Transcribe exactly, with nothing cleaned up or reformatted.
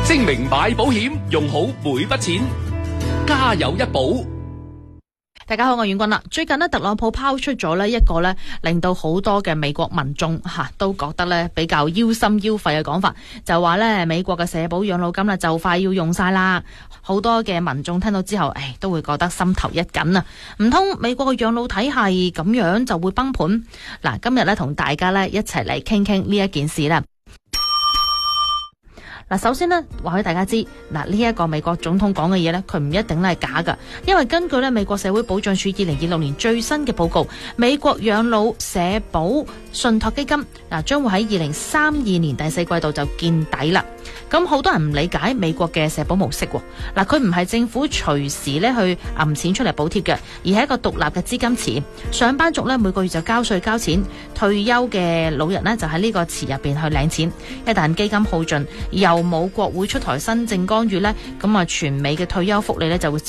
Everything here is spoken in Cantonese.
精明買保險，用好每筆錢，家有一保。 大家好，我係阮君啦。最近呢，特朗普拋出咗呢一個呢令到好多嘅美國民眾吓、啊、都覺得呢比較腰心腰肺嘅講法，就話呢美國嘅社保養老金呢就快要用晒啦。好多嘅民眾聽到之後，誒都會覺得心頭一緊啊！唔通美國嘅養老體系咁樣就會崩盤？嗱，今日呢，同大家呢一齊嚟傾傾呢一件事啦。嗱，首先呢，話俾大家知，嗱呢一個美國總統講嘅嘢呢，佢唔一定係假噶，因為根據呢美國社會保障署二零二六年最新嘅報告，美國養老社保信託基金嗱將會喺二零三二年第四季度就見底啦。咁好多人唔理解美國嘅社保模式，嗱佢唔係政府隨時呢去揞錢出嚟補貼嘅，而係一個獨立嘅資金池。上班族呢每個月就交稅交錢，退休嘅老人呢就喺呢個池入邊去領錢。一旦基金耗盡，又冇國會出台新政干預呢，咁啊全美嘅退休福利呢就會